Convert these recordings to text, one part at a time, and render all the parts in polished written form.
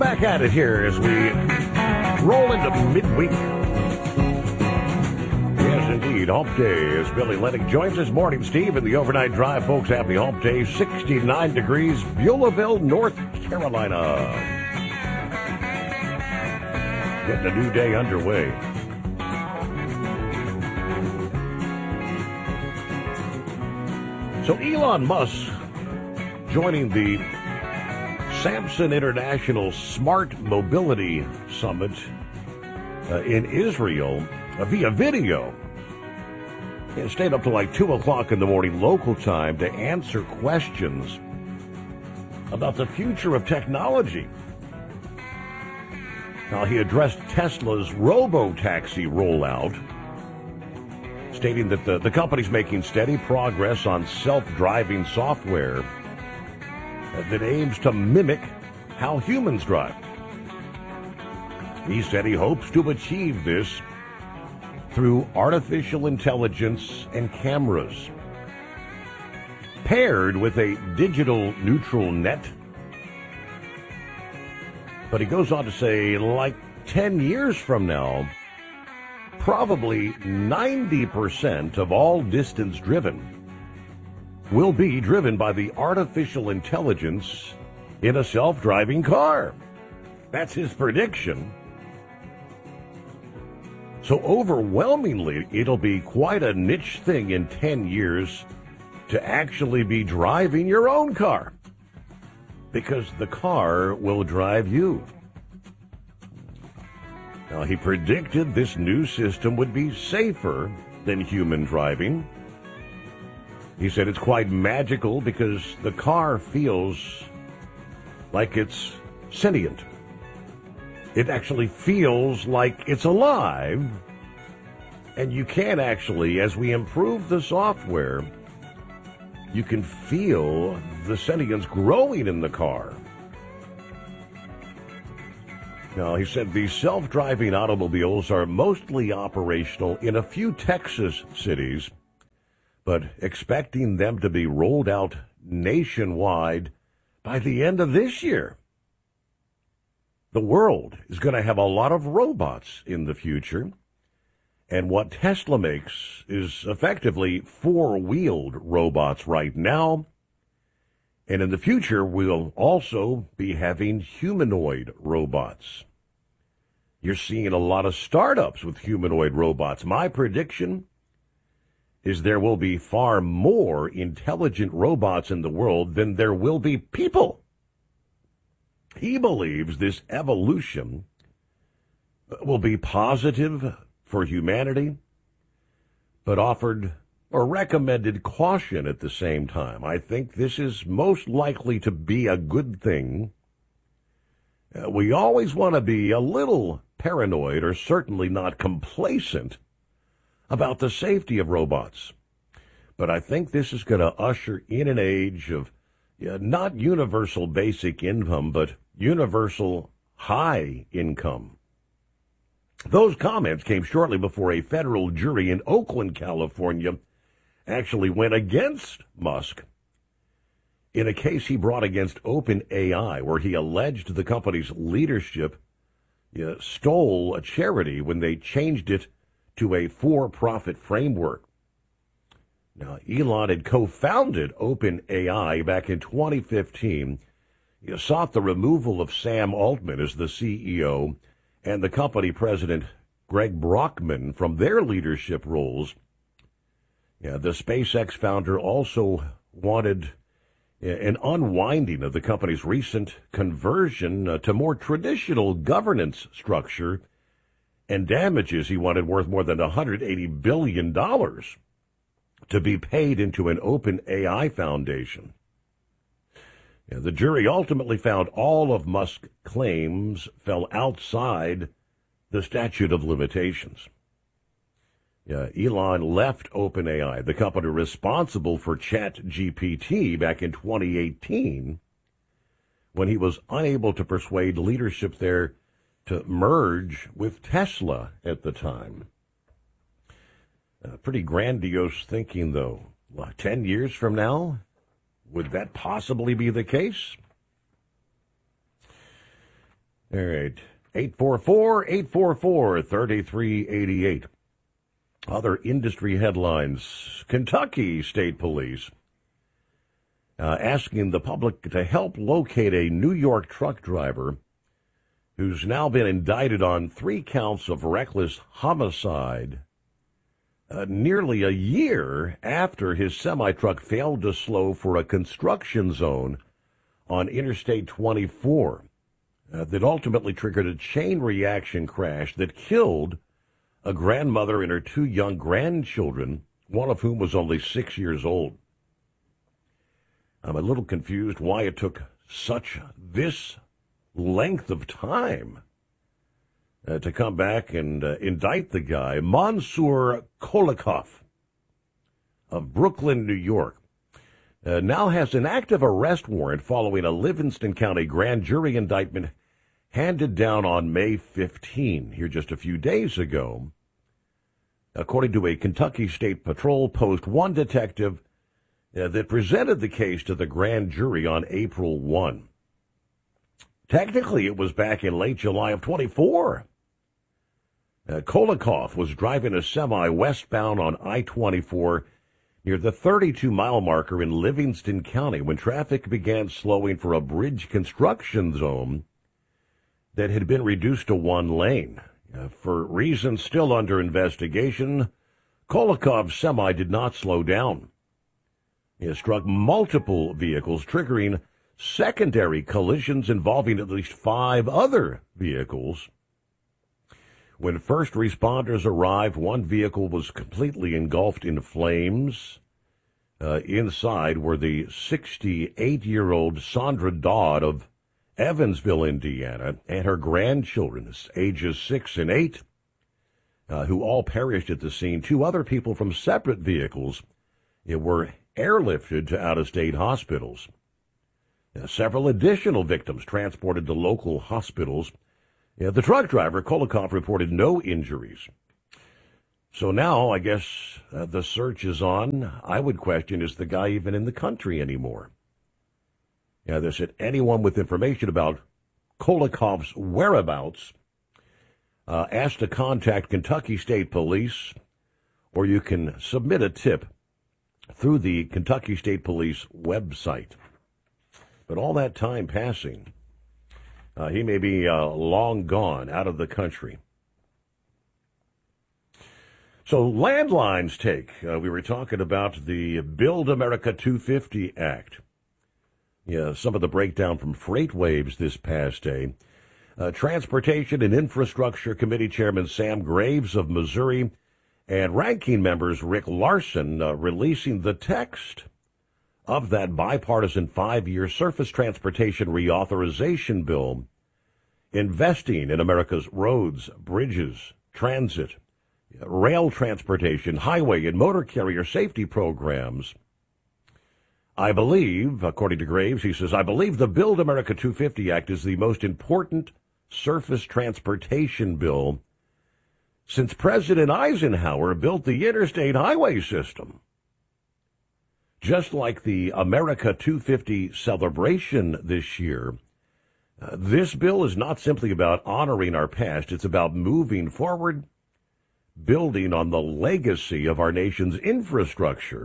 Back at it here as we roll into midweek. Yes, indeed. Hump Day as Billy Lennox joins us. Morning, Steve, in the overnight drive. Folks, happy Hump Day. 69 degrees, Beulahville, North Carolina. Getting a new day underway. So Elon Musk joining the Samson International Smart Mobility Summit in Israel via video. He stayed up till like 2 o'clock in the morning local time to answer questions about the future of technology. Now, he addressed Tesla's robo-taxi rollout, stating that the company's making steady progress on self-driving software that aims to mimic how humans drive. He said he hopes to achieve this through artificial intelligence and cameras, paired with a digital neural net. But he goes on to say, like 10 years from now, probably 90% of all distance driven will be driven by the artificial intelligence in a self-driving car. That's his prediction. So overwhelmingly, it'll be quite a niche thing in 10 years to actually be driving your own car, because the car will drive you. Now, he predicted this new system would be safer than human driving. He said it's quite magical because the car feels like it's sentient. It actually feels like it's alive. And you can actually, as we improve the software, you can feel the sentience growing in the car. Now, he said these self-driving automobiles are mostly operational in a few Texas cities, but expecting them to be rolled out nationwide by the end of this year. The world is going to have a lot of robots in the future, and what Tesla makes is effectively four-wheeled robots right now, and in the future we'll also be having humanoid robots. You're seeing a lot of startups with humanoid robots. My prediction is there will be far more intelligent robots in the world than there will be people. He believes this evolution will be positive for humanity, but offered or recommended caution at the same time. I think this is most likely to be a good thing. We always want to be a little paranoid, or certainly not complacent, about the safety of robots. But I think this is going to usher in an age of not universal basic income, but universal high income. Those comments came shortly before a federal jury in Oakland, California, actually went against Musk in a case he brought against OpenAI, where he alleged the company's leadership stole a charity when they changed it to a for-profit framework. Now, Elon had co-founded OpenAI back in 2015. He sought the removal of Sam Altman as the CEO and the company president, Greg Brockman, from their leadership roles. The SpaceX founder also wanted an unwinding of the company's recent conversion to more traditional governance structure, and damages he wanted worth more than $180 billion to be paid into an OpenAI foundation. The jury ultimately found all of Musk's claims fell outside the statute of limitations. Elon left OpenAI, the company responsible for ChatGPT, back in 2018, when he was unable to persuade leadership there to merge with Tesla at the time. Pretty grandiose thinking, though. 10 years from now, would that possibly be the case? All right. 844-844-3388. Other industry headlines. Kentucky State Police asking the public to help locate a New York truck driver who's now been indicted on 3 counts of reckless homicide nearly a year after his semi-truck failed to slow for a construction zone on Interstate 24 that ultimately triggered a chain reaction crash that killed a grandmother and her 2 young grandchildren, one of whom was only 6 years old. I'm a little confused why it took this length of time to come back and indict the guy, Mansour Kolikoff of Brooklyn, New York. Now has an active arrest warrant following a Livingston County grand jury indictment handed down on May 15, here just a few days ago. According to a Kentucky State Patrol Post 1 detective that presented the case to the grand jury on April 1. Technically, it was back in late July of 24. Kolikoff was driving a semi westbound on I-24 near the 32-mile marker in Livingston County when traffic began slowing for a bridge construction zone that had been reduced to 1 lane. For reasons still under investigation, Kolikoff's semi did not slow down. It struck multiple vehicles, triggering secondary collisions involving at least 5 other vehicles. When first responders arrived, 1 vehicle was completely engulfed in flames. Inside were the 68-year-old Sandra Dodd of Evansville, Indiana, and her grandchildren, ages 6 and 8, who all perished at the scene. 2 other people from separate vehicles were airlifted to out-of-state hospitals. Several additional victims transported to local hospitals. The truck driver, Kolikoff, reported no injuries. So now, I guess, the search is on. I would question, is the guy even in the country anymore? They said anyone with information about Kolikoff's whereabouts asked to contact Kentucky State Police, or you can submit a tip through the Kentucky State Police website. But all that time passing, he may be long gone, out of the country. So landlines take. We were talking about the Build America 250 Act. Some of the breakdown from FreightWaves this past day. Transportation and Infrastructure Committee Chairman Sam Graves of Missouri and ranking members Rick Larson releasing the text of that bipartisan 5-year surface transportation reauthorization bill, investing in America's roads, bridges, transit, rail transportation, highway and motor carrier safety programs. I believe, according to Graves, he says, I believe the Build America 250 Act is the most important surface transportation bill since President Eisenhower built the interstate highway system. Just like the America 250 celebration this year, this bill is not simply about honoring our past. It's about moving forward, building on the legacy of our nation's infrastructure.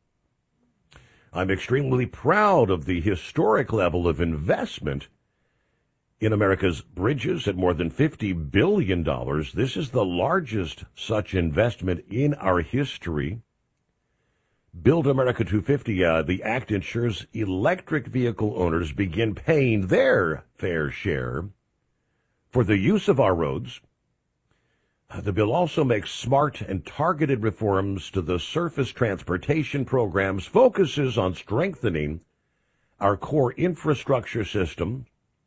I'm extremely proud of the historic level of investment in America's bridges at more than $50 billion. This is the largest such investment in our history. Build America 250, the act ensures electric vehicle owners begin paying their fair share for the use of our roads. The bill also makes smart and targeted reforms to the surface transportation programs, focuses on strengthening our core infrastructure system,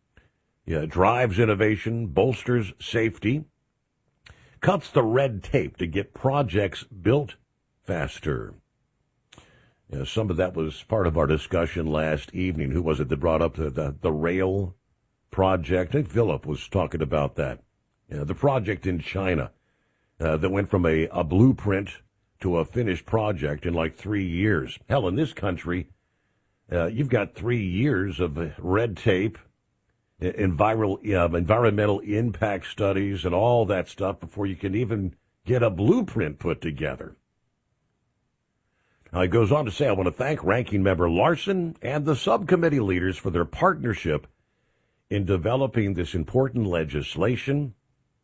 drives innovation, bolsters safety, cuts the red tape to get projects built faster. Some of that was part of our discussion last evening. Who was it that brought up the rail project? I think Philip was talking about that. The project in China that went from a blueprint to a finished project in like 3 years. Hell, in this country, you've got 3 years of red tape environmental impact studies and all that stuff before you can even get a blueprint put together. Now, he goes on to say, I want to thank Ranking Member Larson and the subcommittee leaders for their partnership in developing this important legislation.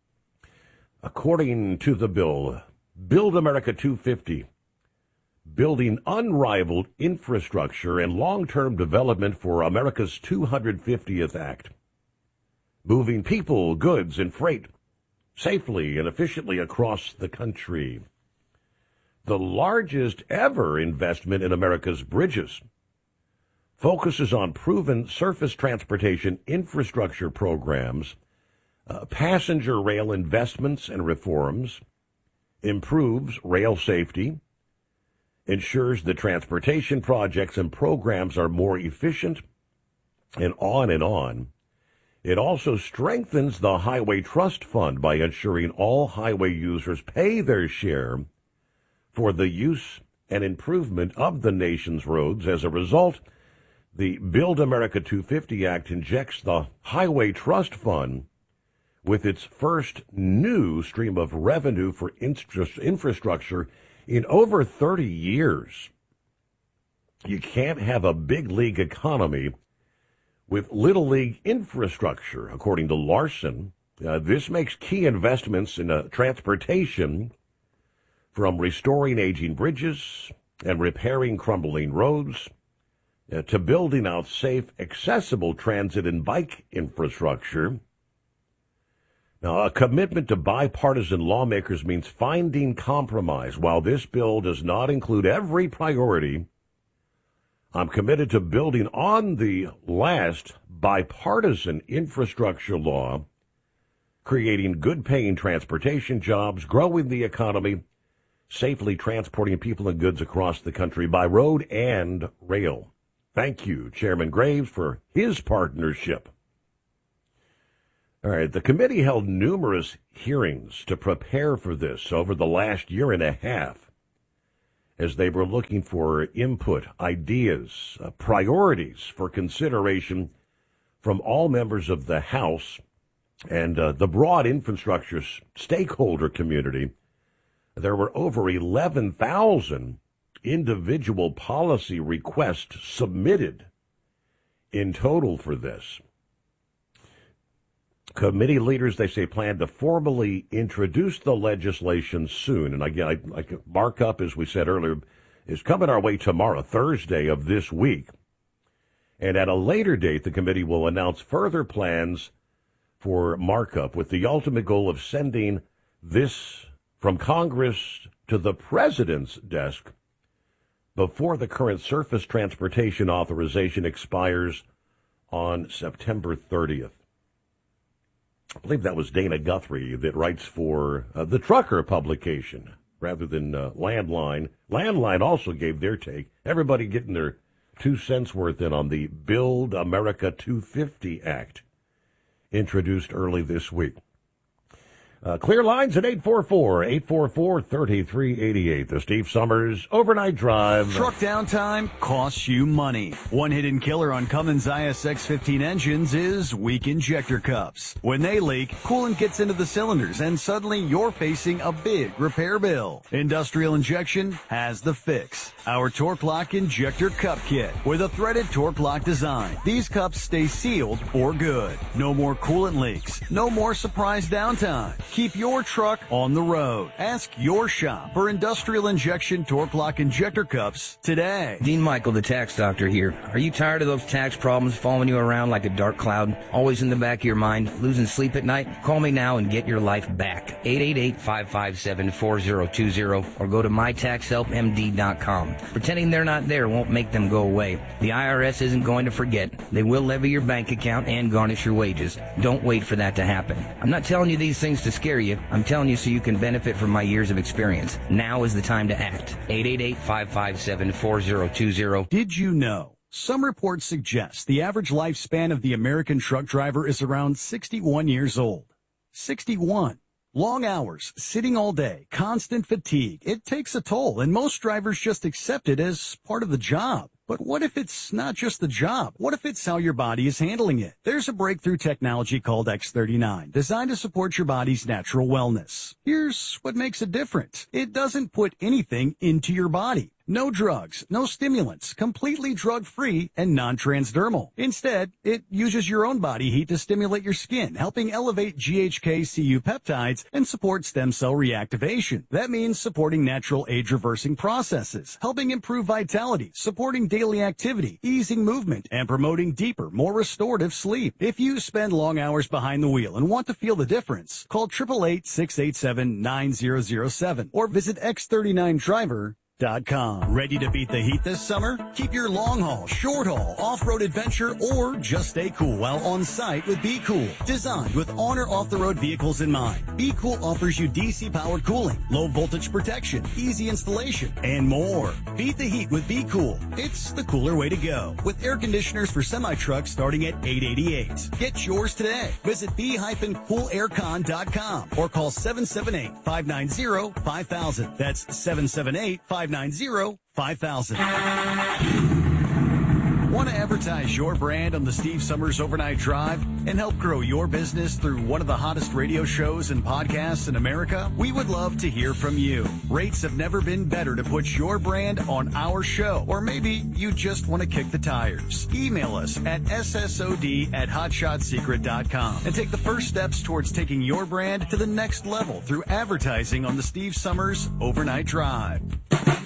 According to the bill, Build America 250, building unrivaled infrastructure and long-term development for America's 250th Act, moving people, goods, and freight safely and efficiently across the country. The largest ever investment in America's bridges focuses on proven surface transportation infrastructure programs, passenger rail investments and reforms, improves rail safety, ensures that transportation projects and programs are more efficient, and on and on. It also strengthens the Highway Trust Fund by ensuring all highway users pay their share for the use and improvement of the nation's roads. As a result, the Build America 250 Act injects the Highway Trust Fund with its first new stream of revenue for infrastructure in over 30 years. You can't have a big league economy with little league infrastructure, according to Larson. This makes key investments in transportation, from restoring aging bridges and repairing crumbling roads to building out safe, accessible transit and bike infrastructure. Now, a commitment to bipartisan lawmakers means finding compromise. While this bill does not include every priority, I'm committed to building on the last bipartisan infrastructure law, creating good-paying transportation jobs, growing the economy, safely transporting people and goods across the country by road and rail. Thank you, Chairman Graves, for his partnership. All right, the committee held numerous hearings to prepare for this over the last year and a half, as they were looking for input, ideas, priorities for consideration from all members of the House and the broad infrastructure stakeholder community. There were over 11,000 individual policy requests submitted in total for this. Committee leaders, they say, plan to formally introduce the legislation soon. And again, markup, as we said earlier, is coming our way tomorrow, Thursday of this week. And at a later date, the committee will announce further plans for markup with the ultimate goal of sending this from Congress to the president's desk before the current surface transportation authorization expires on September 30th. I believe that was Dana Guthrie that writes for the Trucker publication rather than Landline. Landline also gave their take. Everybody getting their 2 cents worth in on the Build America 250 Act introduced early this week. Clear lines at 844-3388. The Steve Summers Overnight Drive. Truck downtime costs you money. One hidden killer on Cummins ISX-15 engines is weak injector cups. When they leak, coolant gets into the cylinders and suddenly you're facing a big repair bill. Industrial Injection has the fix. Our Torque Lock Injector Cup Kit with a threaded Torque Lock design. These cups stay sealed for good. No more coolant leaks. No more surprise downtime. Keep your truck on the road. Ask your shop for Industrial Injection Torque Lock Injector Cups today. Dean Michael, the tax doctor here. Are you tired of those tax problems following you around like a dark cloud, always in the back of your mind, losing sleep at night? Call me now and get your life back. 888-557-4020 or go to mytaxhelpmd.com. Pretending they're not there won't make them go away. The IRS isn't going to forget. They will levy your bank account and garnish your wages. Don't wait for that to happen. I'm not telling you these things to scare you. I'm telling you so you can benefit from my years of experience. Now is the time to act. 888-557-4020. Did you know? Some reports suggest the average lifespan of the American truck driver is around 61 years old. 61. Long hours, sitting all day, constant fatigue. It takes a toll, and most drivers just accept it as part of the job. But what if it's not just the job? What if it's how your body is handling it? There's a breakthrough technology called X39, designed to support your body's natural wellness. Here's what makes it different. It doesn't put anything into your body. No drugs, no stimulants, completely drug-free and non-transdermal. Instead, it uses your own body heat to stimulate your skin, helping elevate GHK-Cu peptides and support stem cell reactivation. That means supporting natural age-reversing processes, helping improve vitality, supporting daily activity, easing movement, and promoting deeper, more restorative sleep. If you spend long hours behind the wheel and want to feel the difference, call 888-687-9007 or visit X39Driver.com. Ready to beat the heat this summer? Keep your long haul, short haul, off-road adventure, or just stay cool while on site with Be Cool. Designed with on or off-the-road vehicles in mind, Be Cool offers you DC-powered cooling, low-voltage protection, easy installation, and more. Beat the heat with Be Cool. It's the cooler way to go. With air conditioners for semi-trucks starting at $888. Get yours today. Visit b-coolaircon.com or call 778-590-5000. That's 778-590-5000. Want to advertise your brand on the Steve Summers Overnight Drive and help grow your business through one of the hottest radio shows and podcasts in America? We would love to hear from you. Rates have never been better to put your brand on our show, or maybe you just want to kick the tires. Email us at ssod@hotshotsecret.com and take the first steps towards taking your brand to the next level through advertising on the Steve Summers Overnight Drive.